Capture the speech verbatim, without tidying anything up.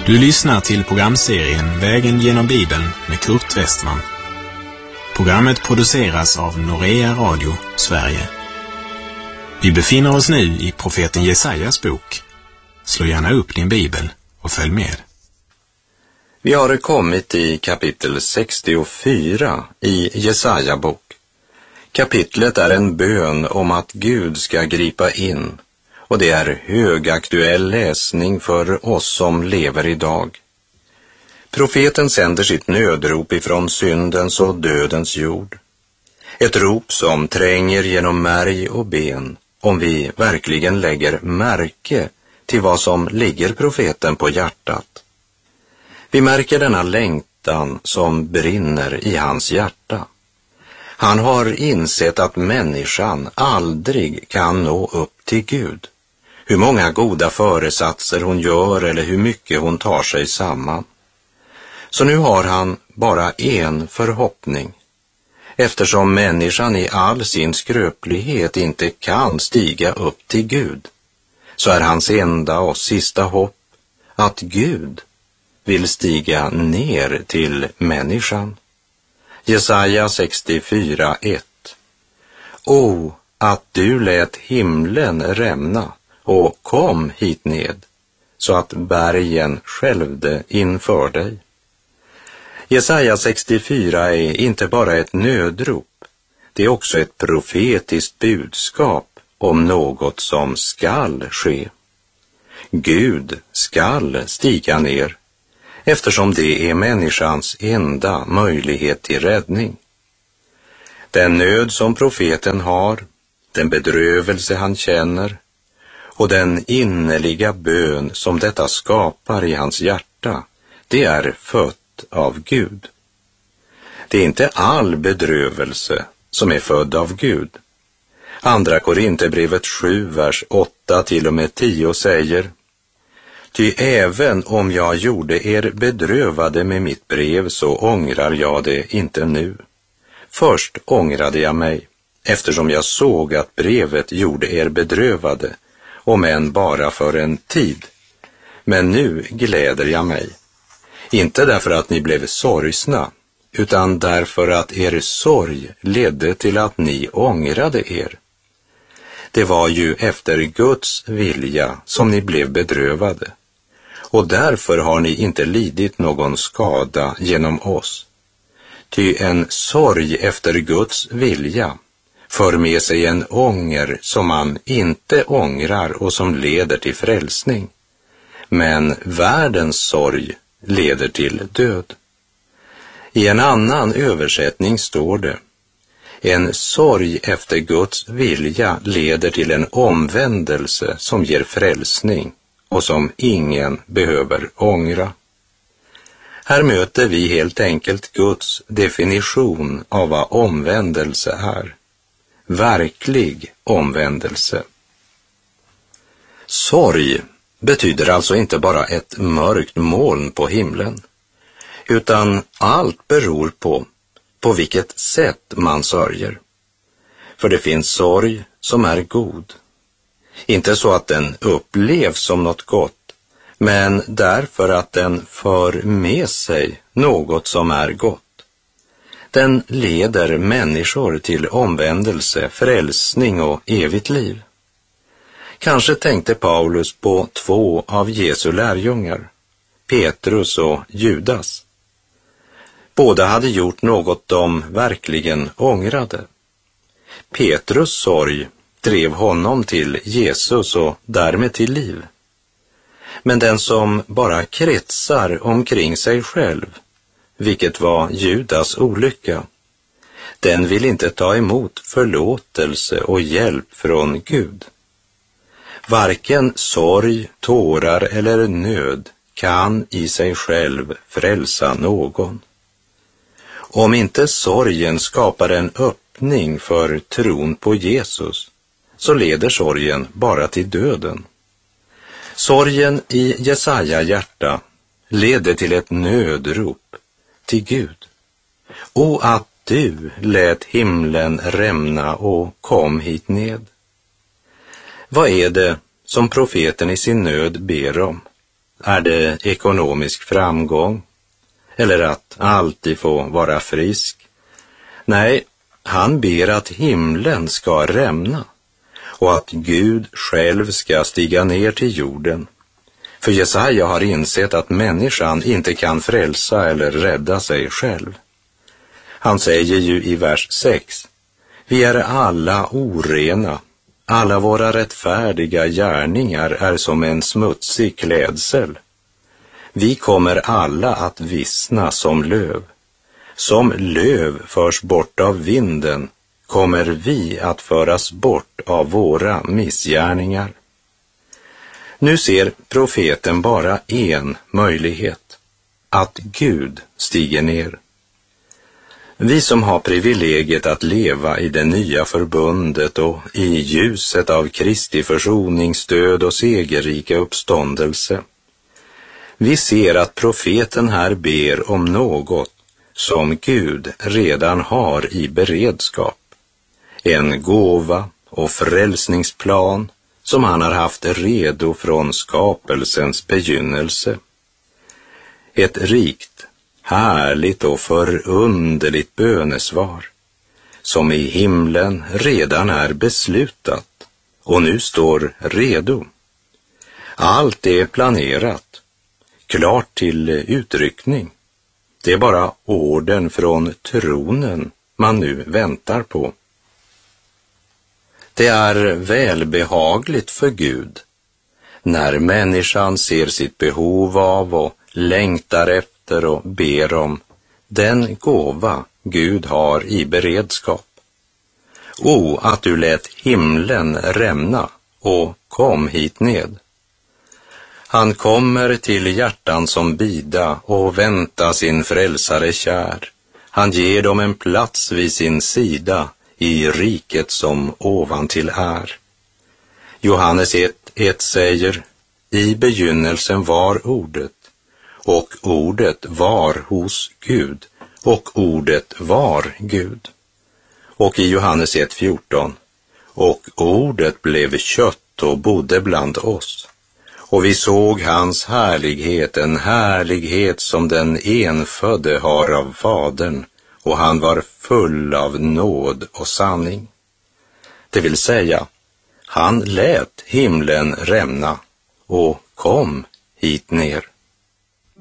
Du lyssnar till programserien Vägen genom Bibeln med Kurt Westman. Programmet produceras av Norea Radio, Sverige. Vi befinner oss nu i profeten Jesajas bok. Slå gärna upp din bibel och följ med. Vi har kommit i kapitel sextiofyra i Jesaja bok. Kapitlet är en bön om att Gud ska gripa in, och det är högaktuell läsning för oss som lever idag. Profeten sänder sitt nödrop ifrån syndens och dödens jord. Ett rop som tränger genom märg och ben, om vi verkligen lägger märke till vad som ligger profeten på hjärtat. Vi märker denna längtan som brinner i hans hjärta. Han har insett att människan aldrig kan nå upp till Gud. Hur många goda föresatser hon gör eller hur mycket hon tar sig samman. Så nu har han bara en förhoppning. Eftersom människan i all sin skröplighet inte kan stiga upp till Gud, så är hans enda och sista hopp att Gud vill stiga ner till människan. Jesaja sextiofyra ett. O, att du lät himlen rämna och kom hit ned, så att bergen skälvde inför dig. Jesaja sextiofyra är inte bara ett nödrop, det är också ett profetiskt budskap om något som skall ske. Gud skall stiga ner, eftersom det är människans enda möjlighet till räddning. Den nöd som profeten har, den bedrövelse han känner och den innerliga bön som detta skapar i hans hjärta, det är fött av Gud. Det är inte all bedrövelse som är född av Gud. Andra Korinthierbrevet sju, vers åtta till och med tio säger: Ty även om jag gjorde er bedrövade med mitt brev, så ångrar jag det inte nu. Först ångrade jag mig, eftersom jag såg att brevet gjorde er bedrövade, om än bara för en tid. Men nu gläder jag mig, inte därför att ni blev sorgsna, utan därför att er sorg ledde till att ni ångrade er. Det var ju efter Guds vilja som ni blev bedrövade, och därför har ni inte lidit någon skada genom oss. Ty en sorg efter Guds vilja för med sig en ånger som man inte ångrar och som leder till frälsning. Men världens sorg leder till död. I en annan översättning står det: En sorg efter Guds vilja leder till en omvändelse som ger frälsning och som ingen behöver ångra. Här möter vi helt enkelt Guds definition av vad omvändelse är. Verklig omvändelse. Sorg betyder alltså inte bara ett mörkt moln på himlen, utan allt beror på på vilket sätt man sörjer. För det finns sorg som är god. Inte så att den upplevs som något gott, men därför att den för med sig något som är gott. Den leder människor till omvändelse, frälsning och evigt liv. Kanske tänkte Paulus på två av Jesu lärjungar, Petrus och Judas. Båda hade gjort något de verkligen ångrade. Petrus sorg drev honom till Jesus och därmed till liv. Men den som bara kretsar omkring sig själv, vilket var Judas olycka, den vill inte ta emot förlåtelse och hjälp från Gud. Varken sorg, tårar eller nöd kan i sig själv frälsa någon. Om inte sorgen skapar en öppning för tron på Jesus, så leder sorgen bara till döden. Sorgen i Jesaja hjärta leder till ett nödrop till Gud. O, att du lät himlen rämna och kom hit ned. Vad är det som profeten i sin nöd ber om? Är det ekonomisk framgång? Eller att alltid få vara frisk? Nej, han ber att himlen ska rämna och att Gud själv ska stiga ner till jorden. För Jesaja har insett att människan inte kan frälsa eller rädda sig själv. Han säger ju i vers sex: vi är alla orena, alla våra rättfärdiga gärningar är som en smutsig klädsel. Vi kommer alla att vissna som löv. Som löv förs bort av vinden kommer vi att föras bort av våra missgärningar. Nu ser profeten bara en möjlighet, att Gud stiger ner. Vi som har privilegiet att leva i det nya förbundet och i ljuset av Kristi försoningsdöd och segerrika uppståndelse. Vi ser att profeten här ber om något som Gud redan har i beredskap. En gåva och frälsningsplan som han har haft redo från skapelsens begynnelse. Ett rikt, härligt och förunderligt bönesvar som i himlen redan är beslutat och nu står redo. Allt är planerat, klart till utryckning. Det är bara orden från tronen man nu väntar på. Det är välbehagligt för Gud när människan ser sitt behov av och längtar efter och ber om den gåva Gud har i beredskap. O, att du lät himlen rämna och kom hit ned. Han kommer till hjärtan som bida och vänta sin frälsare kär. Han ger dem en plats vid sin sida i riket som ovantill är. Johannes ett ett säger: i begynnelsen var ordet, och ordet var hos Gud, och ordet var Gud. Och i Johannes ett fjorton: och ordet blev kött och bodde bland oss. Och vi såg hans härlighet, en härlighet som den enfödde har av Fadern, och han var full av nåd och sanning. Det vill säga, han lät himlen rämna och kom hit ner.